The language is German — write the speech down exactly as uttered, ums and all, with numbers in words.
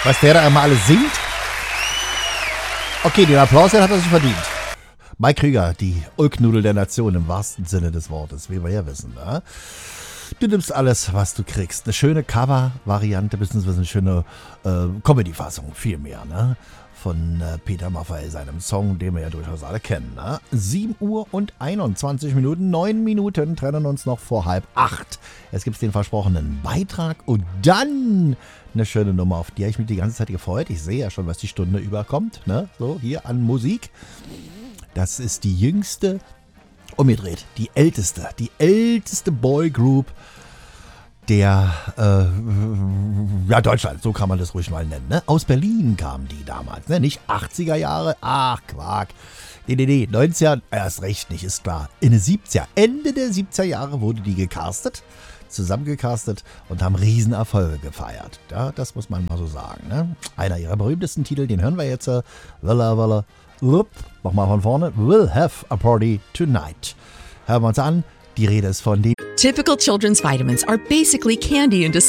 Was der da immer alles singt? Okay, den Applaus den hat er sich verdient. Mike Krüger, die Ulknudel der Nation im wahrsten Sinne des Wortes, wie wir ja wissen. Ne? Du nimmst alles, was du kriegst. Eine schöne Cover-Variante, beziehungsweise eine schöne äh, Comedy-Fassung, vielmehr, ne? Von äh, Peter Maffay, seinem Song, den wir ja durchaus alle kennen. Ne? sieben Uhr und einundzwanzig Minuten, neun Minuten trennen uns noch vor halb acht. Jetzt gibt es den versprochenen Beitrag und dann eine schöne Nummer, auf die habe ich mich die ganze Zeit gefreut. Ich sehe ja schon, was die Stunde überkommt, ne? So, hier an Musik. Das ist die jüngste, umgedreht, die älteste, die älteste Boygroup der, äh, ja, Deutschland, so kann man das ruhig mal nennen, ne? Aus Berlin kamen die damals, ne? Nicht achtziger Jahre, ach, Quark. Nee, nee, nee, neunziger, erst recht nicht, ist klar. In den siebziger, Ende der siebziger Jahre wurde die gecastet, zusammengecastet und haben Riesenerfolge gefeiert. Ja, das muss man mal so sagen, ne? Einer ihrer berühmtesten Titel, den hören wir jetzt, äh, Walla Walla, Wupp, nochmal von vorne, We'll have a party tonight. Hören wir uns an, die Rede ist von den Typical children's vitamins are basically candy in disguise.